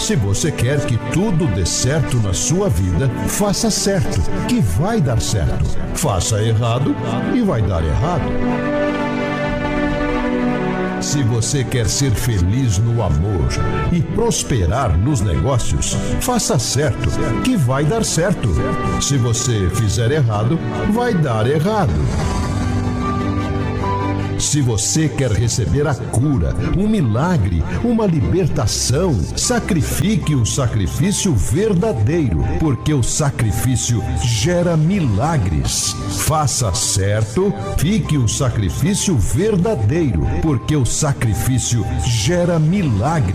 Se você quer que tudo dê certo na sua vida, faça certo, que vai dar certo. Faça errado e vai dar errado. Se você quer ser feliz no amor e prosperar nos negócios, faça certo, que vai dar certo. Se você fizer errado, vai dar errado. Se você quer receber a cura, um milagre, uma libertação, sacrifique um sacrifício verdadeiro, porque o sacrifício gera milagres. Faça certo, fique um sacrifício verdadeiro, porque o sacrifício gera milagres.